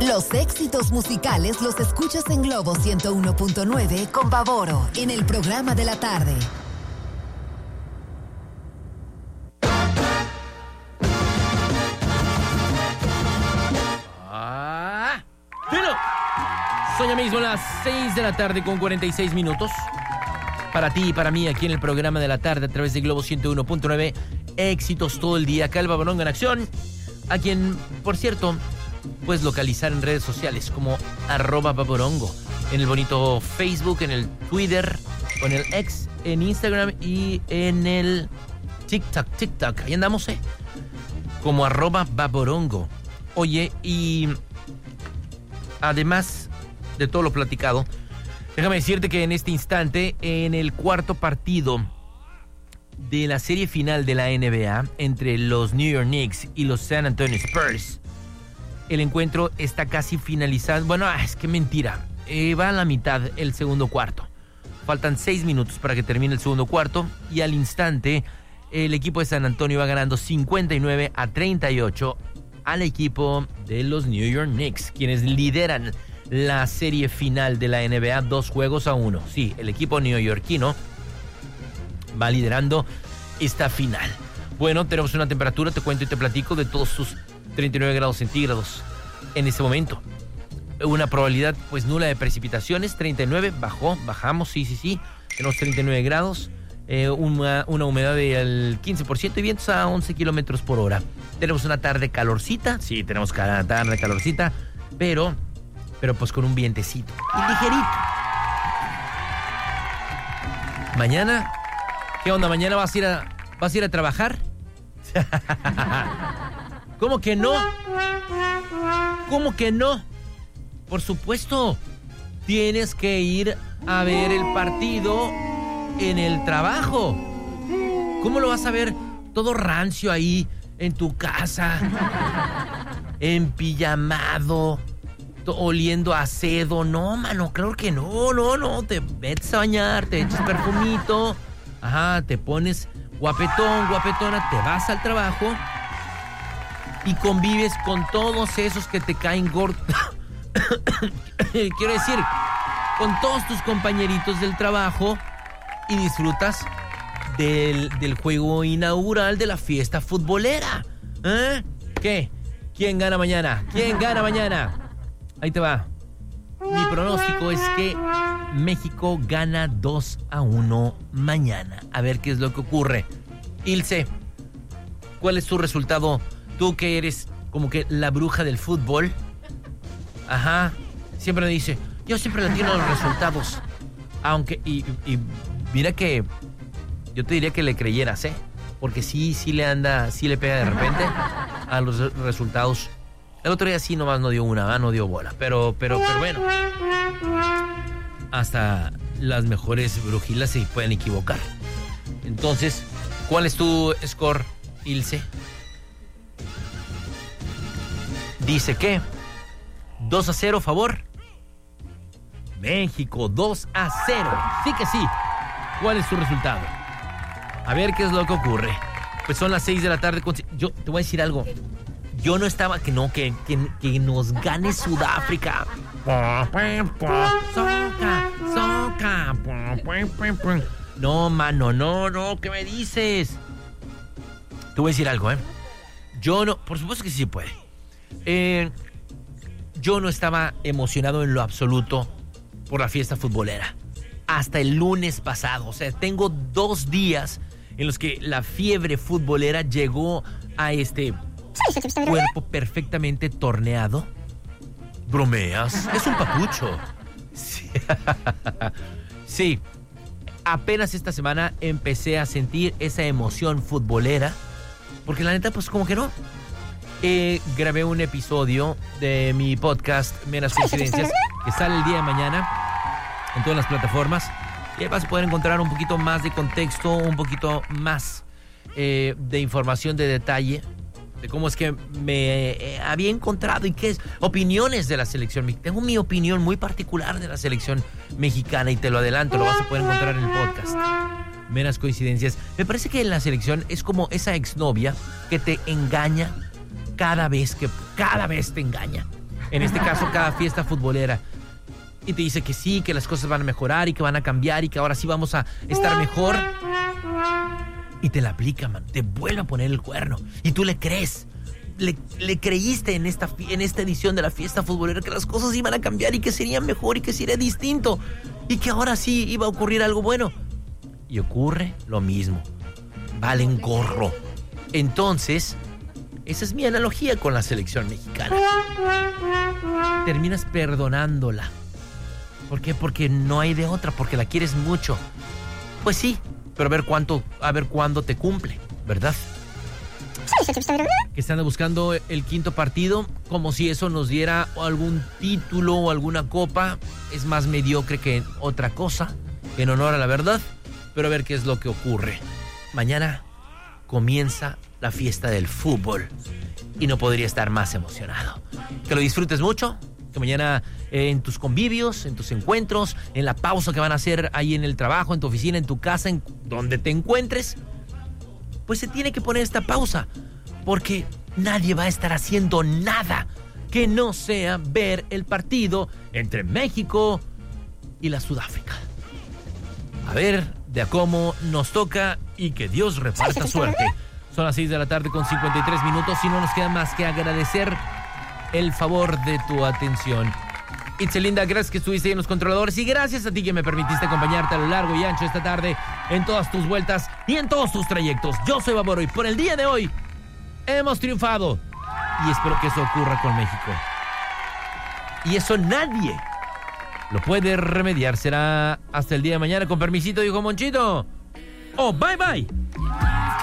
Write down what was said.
Los éxitos musicales los escuchas en Globo 101.9 con Baboro en el programa de la tarde. Son ya mismo las 6 de la tarde con 46 minutos. Para ti y para mí aquí en el programa de la tarde a través de Globo 101.9. Éxitos todo el día. Acá el Baborongo en acción. A quien, por cierto, puedes localizar en redes sociales como @Baborongo. En el bonito Facebook, en el Twitter, o en el X, en Instagram y en el TikTok. Ahí andamos, como @Baborongo. Oye, y además de todo lo platicado, déjame decirte que en este instante, en el cuarto partido de la serie final de la NBA entre los New York Knicks y los San Antonio Spurs, el encuentro está casi finalizado. Bueno, es que mentira, va a la mitad el segundo cuarto. Faltan 6 minutos para que termine el segundo cuarto y al instante el equipo de San Antonio va ganando 59-38 al equipo de los New York Knicks, quienes lideran la serie final de la NBA 2-1. Sí, el equipo neoyorquino va liderando esta final. Bueno, tenemos una temperatura, te cuento y te platico, de todos sus 39 grados centígrados en este momento. Una probabilidad pues nula de precipitaciones, 39, bajamos, sí. Tenemos 39 grados, una humedad del 15% y vientos a 11 kilómetros por hora. Tenemos una tarde calorcita, sí, tenemos una tarde calorcita, pero pues con un vientecito y ligerito. Mañana, ¿qué onda? ¿Mañana vas a ir a trabajar? ¿Cómo que no? ¿Cómo que no? Por supuesto, tienes que ir a ver el partido en el trabajo. ¿Cómo lo vas a ver todo rancio ahí en tu casa? Empijamado, oliendo a cedo. No, mano, claro que no. Te metes a bañar, te echas perfumito. Ajá, te pones guapetona, te vas al trabajo y convives con todos esos que te caen gordos. Quiero decir, con todos tus compañeritos del trabajo y disfrutas del juego inaugural de la fiesta futbolera. ¿Qué? ¿Quién gana mañana? Ahí te va. Mi pronóstico es que México gana 2-1 mañana. A ver qué es lo que ocurre. Ilse, ¿cuál es tu resultado? Tú que eres como que la bruja del fútbol. Ajá. Siempre me dice, yo siempre le tiro los resultados. Aunque, y mira que yo te diría que le creyeras, porque sí le pega de repente a los resultados. El otro día sí nomás no dio bola. Pero bueno. Hasta las mejores brujilas se pueden equivocar. Entonces, ¿cuál es tu score, Ilse? Dice que 2-0 favor México, 2-0. Sí que sí. ¿Cuál es tu resultado? A ver qué es lo que ocurre. Pues son las 6 de la tarde. Yo te voy a decir algo. Yo no estaba que nos gane Sudáfrica. Soca. No, mano, no, ¿qué me dices? Te voy a decir algo, Yo no, por supuesto que sí puede. Yo no estaba emocionado en lo absoluto por la fiesta futbolera. Hasta el lunes pasado. O sea, tengo 2 días en los que la fiebre futbolera llegó a este cuerpo perfectamente torneado. ¿Bromeas? Es un papucho. Sí. Apenas esta semana empecé a sentir esa emoción futbolera. Porque la neta, pues como que no. Grabé un episodio de mi podcast Meras Coincidencias que sale el día de mañana en todas las plataformas. Y ahí vas a poder encontrar un poquito más de contexto, un poquito más de información de detalle de cómo es que me había encontrado y qué es opiniones de la selección. Tengo mi opinión muy particular de la selección mexicana y te lo adelanto, lo vas a poder encontrar en el podcast. Meras Coincidencias. Me parece que la selección es como esa exnovia que te engaña cada vez te engaña. En este caso, cada fiesta futbolera. Y te dice que sí, que las cosas van a mejorar y que van a cambiar y que ahora sí vamos a estar mejor. Y te la aplica, man. Te vuelve a poner el cuerno. Y tú le crees. Le creíste en esta edición de la fiesta futbolera que las cosas iban a cambiar y que sería mejor y que sería distinto. Y que ahora sí iba a ocurrir algo bueno. Y ocurre lo mismo. Valen gorro. Entonces, esa es mi analogía con la selección mexicana. Terminas perdonándola. ¿Por qué? Porque no hay de otra, porque la quieres mucho. Pues sí, pero a ver cuándo te cumple, ¿verdad? Que están buscando el quinto partido, como si eso nos diera algún título o alguna copa. Es más mediocre que otra cosa, en honor a la verdad. Pero a ver qué es lo que ocurre. Mañana comienza la fiesta del fútbol y no podría estar más emocionado. Que lo disfrutes mucho. Que mañana en tus convivios, en tus encuentros, en la pausa que van a hacer ahí en el trabajo, en tu oficina, en tu casa, en donde te encuentres, pues se tiene que poner esta pausa, porque nadie va a estar haciendo nada que no sea ver el partido entre México y la Sudáfrica. A ver de a cómo nos toca y que Dios reparta suerte. Son las 6 de la tarde con 53 minutos y no nos queda más que agradecer el favor de tu atención. Itzelinda, gracias que estuviste ahí en los controladores y gracias a ti que me permitiste acompañarte a lo largo y ancho esta tarde en todas tus vueltas y en todos tus trayectos. Yo soy Baboro y por el día de hoy hemos triunfado y espero que eso ocurra con México. Y eso nadie lo puede remediar. Será hasta el día de mañana. Con permisito, dijo Monchito. Oh, bye bye.